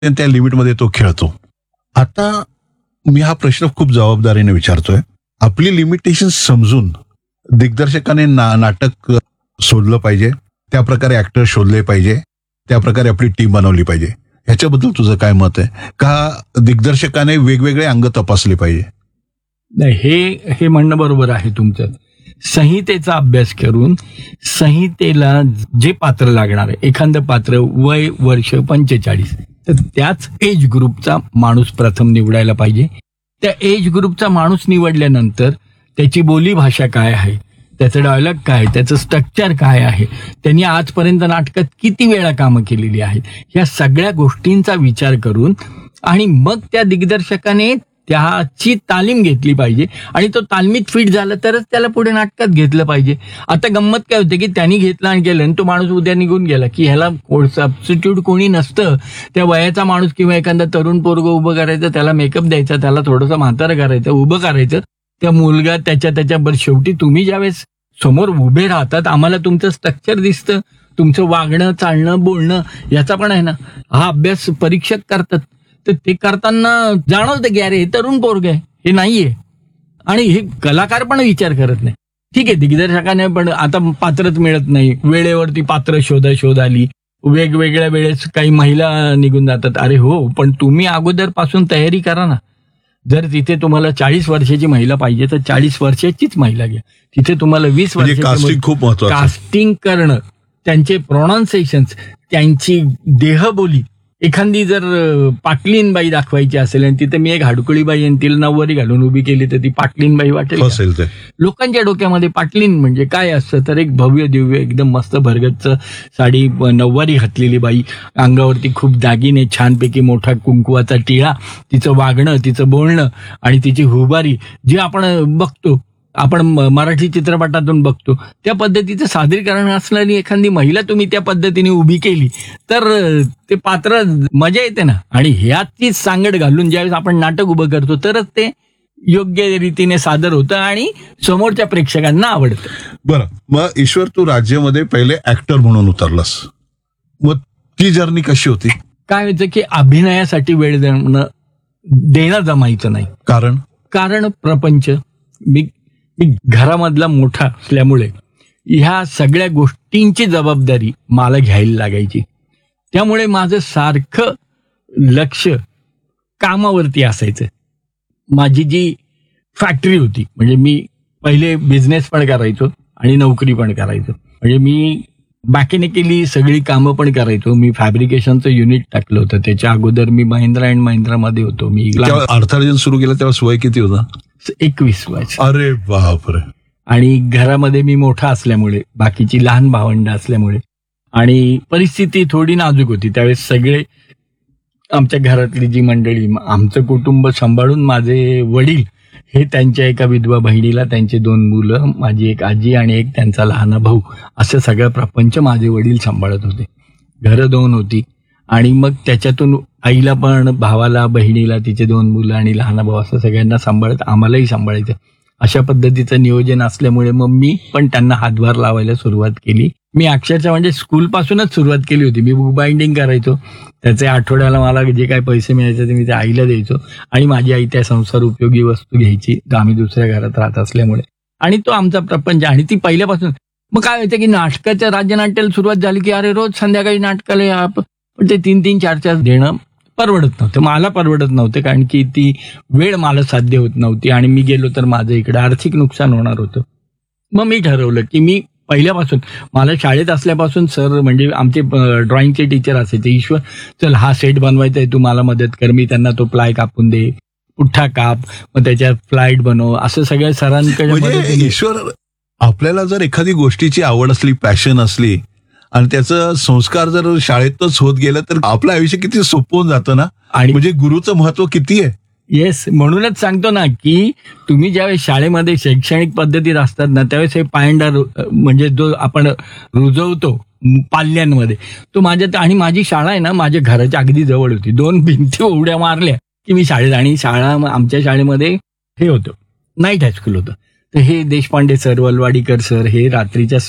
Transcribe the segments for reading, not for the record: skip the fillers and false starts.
त्या लिमिटमध्ये तो खेळतो. आता मी हा प्रश्न खूप जबाबदारीने विचारतोय. आपली लिमिटेशन समजून दिग्दर्शकाने नाटक सोडलं पाहिजे, त्या प्रकारे ऍक्टर शोधले पाहिजे, त्या प्रकारे आपली टीम बनवली पाहिजे. ह्याच्याबद्दल तुझं काय मत आहे? का दिग्दर्शकाने वेगवेगळे अंग तपासले पाहिजे? नाही, हे म्हणणं बरोबर आहे तुमचं. संहितेचा अभ्यास करून संहितेला जे पात्र लागणार आहे, एखादं पात्र वय वर्ष 45, तर त्याच एज ग्रुपचा माणूस प्रथम निवडायला पाहिजे. त्या एज ग्रुपचा माणूस निवडल्यानंतर त्याची बोली भाषा काय आहे, त्याचं डायलॉग काय, त्याचं स्ट्रक्चर काय आहे, त्यांनी आजपर्यंत नाटकात किती वेळा कामं केलेली आहेत, या सगळ्या गोष्टींचा विचार करून आणि मग त्या दिग्दर्शकाने त्याची तालीम घेतली पाहिजे आणि तो तालमीत फिट झाला तरच त्याला पुढे नाटकात घेतलं पाहिजे. आता गंमत काय होते की त्यांनी घेतलं आणि गेलं आणि तो माणूस उद्या निघून गेला की ह्याला सबस्टिट्यूट कोणी नसतं. त्या वयाचा माणूस किंवा एखादा तरुण पोरग उभं करायचं, त्याला मेकअप द्यायचा, त्याला थोडंसं म्हातारं करायचं, उभं करायचं. त्या मुलगा त्याच्यावर शेवटी तुम्ही ज्यावेळेस समोर उभे राहतात, आम्हाला तुमचं स्ट्रक्चर दिसतं, तुमचं वागणं चालणं बोलणं याचा पण आहे ना, हा अभ्यास परीक्षक करतात. तर ते करताना जाणवतं की अरे हे तरुण पोरग आहे, हे नाहीये. आणि हे कलाकार पण विचार करत नाही. ठीक आहे, दिग्दर्शकाने पण आता पात्रच मिळत नाही, वेळेवरती पात्र शोध आली, वेगवेगळ्या वेळेस काही महिला निघून जातात. अरे हो, पण तुम्ही अगोदर पासून तयारी करा ना. जर तिथे तुम्हाला 40 वर्षाची महिला पाहिजे तर 40 वर्षाचीच महिला घ्या. तिथे तुम्हाला 20 वर्षाची खूप महत्त्वाचं. कास्टिंग करणं, त्यांचे प्रोनाऊन्सिएशन्स, त्यांची देहबोली. एखादी जर पाटलीनबाई दाखवायची असेल आणि तिथे मी एक हाडकुळीबाई आणि तिला नऊवारी घालून उभी केली तर ती पाटलीनबाई वाटेल असेल. ते लोकांच्या डोक्यामध्ये पाटलीन म्हणजे काय असतं, तर एक भव्य दिव्य एकदम मस्त भरगच्च साडी नऊवारी घातलेली बाई, अंगावरती खूप दागिने, छानपैकी मोठा कुंकुवाचा टिळा, तिचं वागणं, तिचं बोलणं आणि तिची हुबारी जी आपण बघतो, आपण मराठी चित्रपटातून बघतो, त्या पद्धतीचं सादरीकरण असणारी एखादी महिला तुम्ही त्या पद्धतीने उभी केली तर ते पात्र मजा येते ना. आणि ह्याचीच सांगड घालून ज्यावेळेस आपण नाटक उभं करतो तरच ते योग्य रीतीने सादर होतं आणि समोरच्या प्रेक्षकांना आवडतं. बरं, मग ईश्वर, तू राज्यामध्ये पहिले ऍक्टर म्हणून उतरलास, मग ती जर्नी कशी होती? काय व्हायचं की अभिनयासाठी वेळ देणं जमायचं नाही. कारण प्रपंच, मी घरामधला मोठा असल्यामुळे ह्या सगळ्या गोष्टींची जबाबदारी मला घ्यायला लागायची. त्यामुळे माझं सारखं लक्ष कामावरती असायचं. माझी जी फॅक्टरी होती, म्हणजे मी पहिले बिझनेस पण करायचो आणि नोकरी पण करायचो. म्हणजे मी मॅकॅनिकली सगळी कामं पण करायचो. मी फॅब्रिकेशनचं युनिट टाकलं होतं. त्याच्या अगोदर मी महिंद्रा अँड महिंद्रामध्ये होतो. मी अर्थार्जन सुरू केलं तेव्हा वय किती होता? 21 वर्ष. अरे बापरे. आणि घरामध्ये मी मोठा असल्यामुळे, बाकीची लहान भावंड असल्यामुळे आणि परिस्थिती थोडी नाजूक होती त्यावेळेस. सगळे आमच्या घरातली जी मंडळी, आमचं कुटुंब सांभाळून माझे वडील हे त्यांच्या एका विधवा बहिणीला, त्यांचे 2 मुलं, माझी एक आजी आणि एक त्यांचा लहान भाऊ, असं सगळं प्रपंच माझे वडील सांभाळत होते. घरं 2 होती आणि मग त्याच्यातून आईला पण, भावाला, बहिणीला, तिचे 2 मुलं आणि लहान भाऊ, असं सगळ्यांना सांभाळत आम्हालाही सांभाळायचं. अशा पद्धतीचं नियोजन असल्यामुळे मग मी पण त्यांना हातभार लावायला सुरुवात केली. मी अक्षरशः म्हणजे स्कूलपासूनच सुरुवात केली होती. मी बुक बाइंडिंग करायचो, त्याचे आठवड्याला मला जे काही पैसे मिळायचे ते मी त्या आईला द्यायचो आणि माझी आई त्या संसार उपयोगी वस्तू घ्यायची. आम्ही दुसऱ्या घरात राहत असल्यामुळे, आणि तो आमचा प्रपंच. आणि ती पहिल्यापासून. मग काय व्हायचं की नाटकाच्या राज्यनाट्याला सुरुवात झाली की अरे रोज संध्याकाळी नाटकाला, पण ते 3-3, 4-4 देणं परवडत नव्हतं. मला परवडत नव्हतं, कारण की ती वेळ मला साध्य होत नव्हती आणि मी गेलो तर माझं इकडे आर्थिक नुकसान होणार होतं. मग मी ठरवलं की मी पहिल्यापासून, मला शाळेत असल्यापासून सर म्हणजे आमचे ड्रॉइंगचे टीचर असायचे, ईश्वर चल हा सेट बनवायचा आहे, तू मला मदत कर. मी त्यांना तो प्लाय कापून दे, पुठ्ठा काप, मग त्याच्यात फ्लाईट बनव, असं सगळ्या सरांकडे. ईश्वर, आपल्याला जर एखादी गोष्टीची आवड असली, पॅशन असली आणि त्याचं संस्कार जर शाळेतच होत गेलं तर आपलं आयुष्य किती सोपं होऊन जातं ना. आणि म्हणजे गुरुचं महत्व किती आहे. येस, म्हणूनच सांगतो ना की तुम्ही ज्यावेळेस शाळेमध्ये शैक्षणिक पद्धतीत असतात ना, त्यावेळेस हे पायंडा म्हणजे जो आपण रुजवतो पाल्यांमध्ये, तो माझ्या, आणि माझी शाळा आहे ना माझ्या घराच्या अगदी जवळ होती. 2 भिंती उड्या मारल्या की मी शाळेत. आणि आमच्या शाळेमध्ये हे होतं, नाईट हायस्कूल होतं. तर हे देशपांडे सर, वलवाडीकर सर हे रात्रीच्या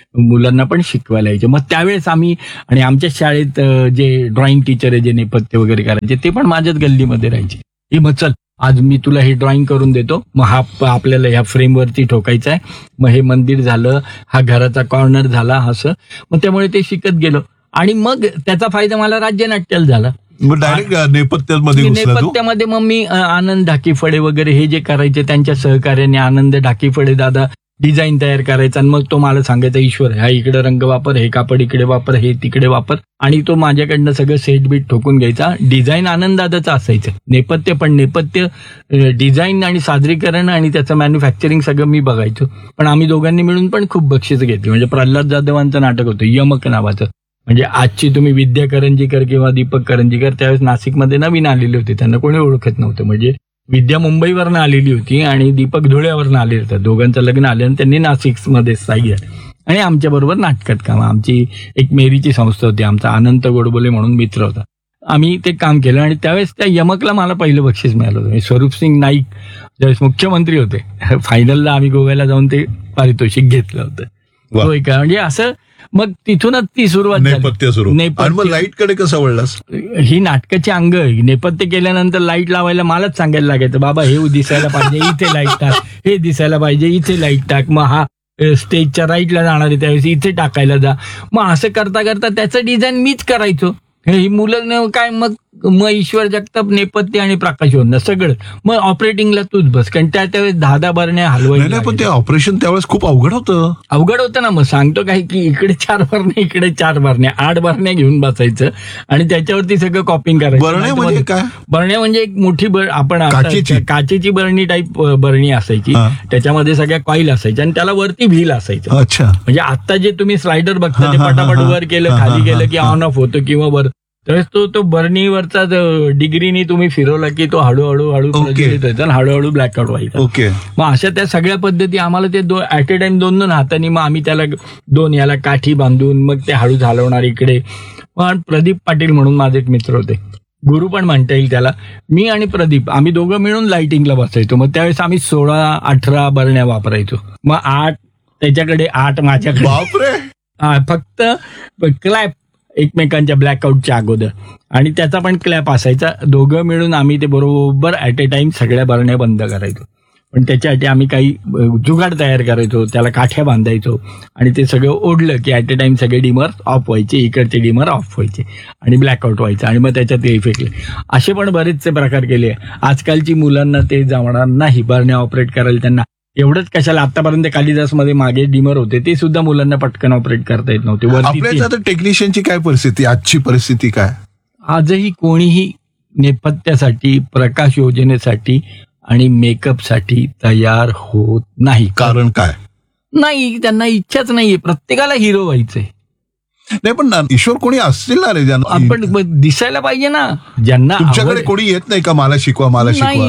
मुलांना पण शिकवायला यायचे. मग त्यावेळेस आम्ही आणि आमच्या शाळेत जे ड्रॉइंग टीचर आहे जे नेपथ्य वगैरे करायचे ते पण माझ्याच गल्लीमध्ये राहायचे. की मग चल आज मी तुला हे ड्रॉइंग करून देतो, मग हा आपल्याला ह्या फ्रेमवरती ठोकायचा आहे, मग हे मंदिर झालं, हा घराचा कॉर्नर झाला, असं. मग त्यामुळे ते शिकत गेलो आणि मग त्याचा फायदा मला राज्यनाट्याला झाला. मग डायरेक्ट नेपथ्यामध्ये घुसला तू? नेपथ्यामध्ये मग मी आनंद ढाकीफळे वगैरे हे जे करायचे त्यांच्या सहकार्याने आनंद ढाकीफळे दादा डिझाईन तयार करायचा आणि मग तो मला सांगायचा, ईश्वर हा इकडे रंग वापर, हे कापड इकडे वापर, हे तिकडे वापर, आणि तो माझ्याकडनं सगळं सेट बीट ठोकून घ्यायचा. डिझाईन आनंद दादाचं असायचं, नेपथ्य पण नेपथ्य डिझाईन आणि सादरीकरण आणि त्याचं मॅन्युफॅक्चरिंग सगळं मी बघायचो. पण आम्ही दोघांनी मिळून पण खूप बक्षीस घेतली. म्हणजे प्रल्हाद जाधवांचं नाटक होतं यमक नावाचं, म्हणजे आजची तुम्ही विद्या करंजीकर किंवा दीपक करंजीकर त्यावेळेस नाशिकमध्ये नवीन आलेले होते, त्यांना कोणी ओळखत नव्हतं. म्हणजे विद्या मुंबईवरनं आलेली होती आणि दीपक धुळ्यावरनं आले होते. दोघांचं लग्न आलं आणि त्यांनी नाशिकमध्ये स्थायिक झाले आणि आमच्याबरोबर नाटकात काम. आमची एक मेरीची संस्था होती, आमचा अनंत गोडबोले म्हणून मित्र होता. आम्ही ते काम केलं आणि त्यावेळेस त्या यमकला मला पहिलं बक्षीस मिळालं होतं. स्वरूपसिंग नाईक ज्यावेळेस मुख्यमंत्री होते, फायनलला आम्ही गोव्याला जाऊन ते पारितोषिक घेतलं होतं. तो एक म्हणजे असं मग तिथूनच ती सुरुवात नेपथ्य सुरू. आणि मग लाईट कडे कसं वळलास? ही नाटकाची अंग नेपथ्य केल्यानंतर लाईट लावायला मलाच सांगायला लागायचं, बाबा हे दिसायला पाहिजे इथे लाईट टाक, हे दिसायला पाहिजे इथे लाईट टाक, मग हा स्टेजच्या राईटला जाणार आहे त्यावेळेस इथे टाकायला जा. मग असं करता करता त्याचं डिझाईन मीच करायचो. ही मुलं काय मग ईश्वर जगताप नेपथ्य आणि प्रकाश होणार सगळं. मग ऑपरेटिंगला तूच बस, कारण त्यावेळेस 10 बरण्या हलवायला. पण ते ऑपरेशन त्यावेळेस खूप अवघड होतं. अवघड होतं ना. मग सांगतो काय की इकडे 4 बरण्या इकडे 4 बरण्या 8 बरण्या घेऊन बसायचं आणि त्याच्यावरती सगळं कॉपिंग करायचं. बरण्या म्हणजे काय? बरण्या म्हणजे एक मोठी आपण काचेची बरणी टाईप बरणी असायची, त्याच्यामध्ये सगळ्या कॉईल असायच्या आणि त्याला वरती व्हील असायचं. अच्छा. म्हणजे आता जे तुम्ही स्लायडर बघता ते पटापट वर केलं खाली गेलं की ऑन ऑफ होतं किंवा वर, तर तो बर्नीवरचा डिग्रीनी तुम्ही फिरवला की तो हळूहळू प्रज्वलित व्हायचा आणि हळूहळू ब्लॅकआउट व्हायचा. ओके. मग अशा त्या सगळ्या पद्धती आम्हाला ते ऍट अ टाइम 2 हातांनी, मग आम्ही त्याला 2 याला काठी बांधून मग ते हळू झालवणार इकडे. पण प्रदीप पाटील म्हणून माझे एक मित्र होते, गुरु पण म्हणता येईल त्याला, मी आणि प्रदीप आम्ही दोघं मिळून लाइटिंगला बसायचो. मग त्यावेळेस आम्ही 16-18 बरण्या वापरायचो. मग 8 त्याच्याकडे 8 माझ्याकडे. बापरे. फक्त क्लॅप एकमेकांच्या ब्लॅकआउटच्या अगोदर आणि त्याचा पण क्लॅप असायचा. दोघं मिळून आम्ही ते बरोबर ऍट अ टाइम सगळ्या बरण्या बंद करायचो. पण त्याच्यासाठी आम्ही काही जुगाड तयार करायचो, त्याला काठ्या बांधायचो आणि ते सगळं ओढलं की ऍट अ टाइम सगळे डिमर ऑफ व्हायचे, इकडचे डिमर ऑफ व्हायचे आणि ब्लॅकआउट व्हायचं आणि मग त्याच्यात ते इफेक्ट. असे पण बरेचसे प्रकार केले. आजकालची मुलांना ते जमणार नाही बरण्या ऑपरेट करायला. त्यांना एवढंच कशाला, आतापर्यंत कालिदासमध्ये मागे डिमर होते ते सुद्धा मुलांना पटकन ऑपरेट करता येत नव्हते. आपल्या आता टेक्निशियनची काय परिस्थिती, आजची परिस्थिती काय? आजही कोणीही नेपथ्यासाठी, प्रकाश योजनेसाठी आणि मेकअपसाठी तयार होत नाही. कारण काय? नाही, त्यांना इच्छाच नाहीये. प्रत्येकाला हिरो व्हायचंय. नाही पण ईश्वर कोणी असतील ना रे, आपण दिसायला पाहिजे ना. ज्यांना तुमच्याकडे कोणी येत नाही का मला शिकवा?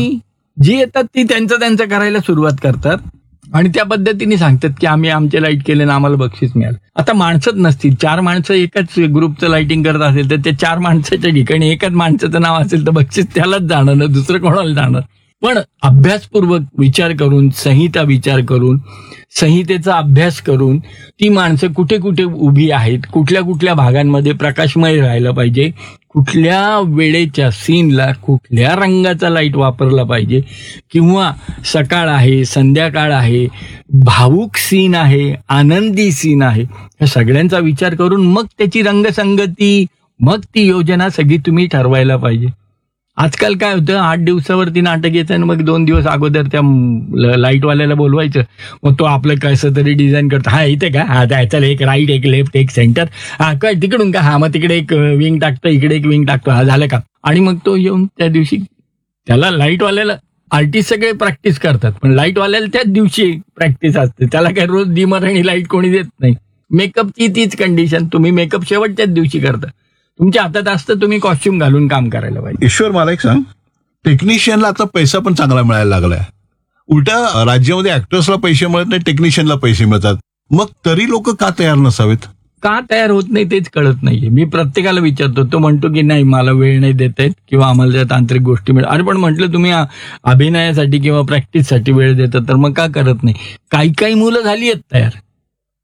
जी येतात ती त्यांचं करायला सुरुवात करतात आणि त्या पद्धतीने सांगतात की आम्ही आमचे लाईट केले ना आम्हाला बक्षीस मिळालं. आता माणसंच नसतील, 4 माणसं एकाच ग्रुपचं लाइटिंग करत असेल तर त्या 4 माणसाच्या ठिकाणी एकाच माणसाचं नाव असेल तर बक्षीस त्यालाच जाणार ना, दुसरं कोणाला जाणार. पण अभ्यासपूर्वक विचार करून, संहिता विचार करून, संहितेचा अभ्यास करून ती माणसं कुठे कुठे उभी आहेत, कुठल्या कुठल्या भागांमध्ये प्रकाशमय राहायला पाहिजे, कुठल्या वेळेच्या सीनला कुठल्या रंगाचा लाईट वापरला पाहिजे, किंवा सकाळ आहे, संध्याकाळ आहे, भावुक सीन आहे, आनंदी सीन आहे, या सगळ्यांचा विचार करून मग त्याची रंगसंगती, मग ती योजना सगळी तुम्ही ठरवायला पाहिजे. आजकाल काय होतं, 8 दिवसावरती नाटक येतं आणि मग 2 दिवस अगोदर त्या लाईटवाल्याला बोलवायचं, मग तो आपलं कसं तरी डिझाईन करतो. हा इथे का, हा चल एक राईट एक लेफ्ट एक सेंटर, हा काय तिकडून का, हा मग तिकडे एक विंग टाकतो, इकडे एक विंग टाकतो, हा झालं का. आणि मग तो येऊन त्या दिवशी त्याला लाईटवाल्याला, आर्टिस्ट सगळे प्रॅक्टिस करतात पण लाईटवाल्याला त्याच दिवशी प्रॅक्टिस असते. त्याला काय रोज डिमर आणि लाईट कोणी देत नाही. मेकअपची तीच कंडिशन, तुम्ही मेकअप शेवटच्याच दिवशी करता. तुमच्या हातात असतं, तुम्ही कॉस्ट्युम घालून काम करायला पाहिजे. ईश्वर मला एक सांग, टेक्निशियनला आता पैसा पण चांगला मिळायला लागलाय. उलटा राज्यामध्ये ऍक्टर्सला पैसे मिळत नाही, टेक्निशियनला पैसे मिळतात. मग तरी लोक का तयार नसावेत? का तयार होत नाही तेच कळत नाहीये. मी प्रत्येकाला विचारतो, तो म्हणतो की नाही मला वेळ नाही देत आहेत किंवा आम्हाला त्या तांत्रिक गोष्टी मिळतात. अरे पण म्हटलं तुम्ही अभिनयासाठी किंवा प्रॅक्टिससाठी वेळ देतात तर मग का करत नाही? काही मुलं झाली आहेत तयार.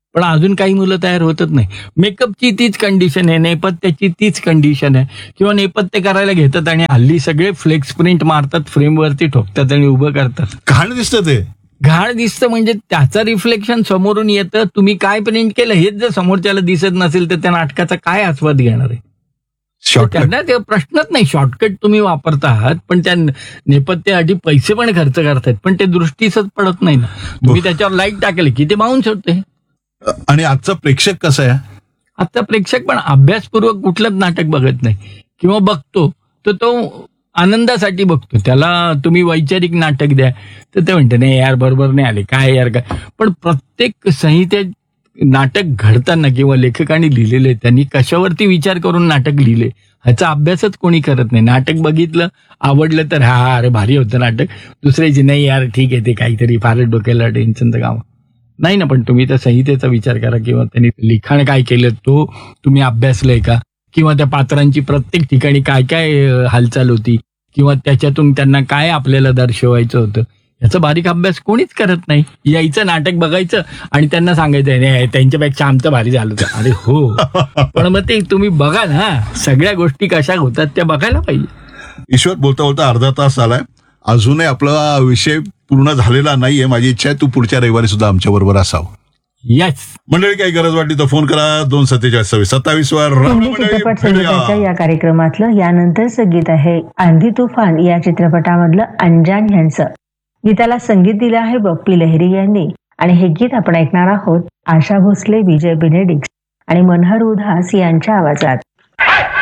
पण अजून काही मुलं तयार होतच नाही. मेकअपची तीच कंडिशन आहे, नेपथ्याची तीच कंडिशन आहे, किंवा नेपथ्य करायला घेतात आणि हल्ली सगळे फ्लेक्स प्रिंट मारतात, फ्रेमवरती ठोकतात आणि उभं करतात. घाण दिसतं ते. घाण दिसतं म्हणजे त्याचं रिफ्लेक्शन समोरून येतं. तुम्ही काय प्रिंट केलं हेच जर समोरच्याला दिसत नसेल तर त्या नाटकाचा काय आस्वाद घेणार आहे? शॉर्टकट. त्यांना ते प्रश्नच नाही. शॉर्टकट तुम्ही वापरता आहात, पण त्या नेपथ्यासाठी पैसे पण खर्च करतायत, पण ते दृष्टीसच पडत नाही ना. तुम्ही त्याच्यावर लाईट टाकले की ते बाउन्स होते. आणि आजचा प्रेक्षक कसा आहे? आता प्रेक्षक पण अभ्यासपूर्वक कुठलंच नाटक बघत नाही, किंवा बघतो तर तो आनंदासाठी बघतो. त्याला तुम्ही वैचारिक नाटक द्या तर ते म्हणते नाही यार बरोबर नाही आले, काय यार काय. पण प्रत्येक संहिते नाटक घडताना किंवा लेखकांनी लिहिलेले त्यांनी कशावरती विचार करून नाटक लिहिले ह्याचा अभ्यासच कोणी करत नाही. नाटक बघितलं, आवडलं तर हा अरे भारी होतं नाटक, दुसऱ्याची नाही यार ठीक आहे ते काहीतरी फारच डोक्याला टेन्शनचं काम नाही ना. पण तुम्ही त्या संहितेचा विचार करा, किंवा त्यांनी लिखाण काय केलं तो तुम्ही अभ्यासलंय का, किंवा त्या पात्रांची प्रत्येक ठिकाणी काय काय हालचाल होती, किंवा त्याच्यातून त्यांना काय आपल्याला दर्शवायचं होतं, याचा बारीक अभ्यास कोणीच करत नाही. यायचं नाटक बघायचं आणि त्यांना सांगायचं नाही त्यांच्यापेक्षा आमचं भारी झालं होतं. अरे हो, पण मग ते तुम्ही बघा ना, सगळ्या गोष्टी कशा होतात त्या बघायला पाहिजे. ईश्वर, बोलता बोलता अर्धा तास आलाय, अजूनही आपला विषय पूर्ण झालेला नाहीये. माझी इच्छा आहे तू पुढच्या रविवारी सुद्धा आमच्या बरोबर असावं. येस मंडळी, काही गरज वाटली तर फोन करा 2472627 वर. हिंदी चित्रपट संगीताच्या या कार्यक्रमातलं यानंतरचं गीत आहे आंधी तुफान या चित्रपटामधलं अंजान यांचं. गीताला संगीत दिलं आहे बप्पी लहिरी यांनी, आणि हे गीत आपण ऐकणार आहोत आशा भोसले, विजय बेनेडिक्स आणि मनहर उधास यांच्या आवाजात.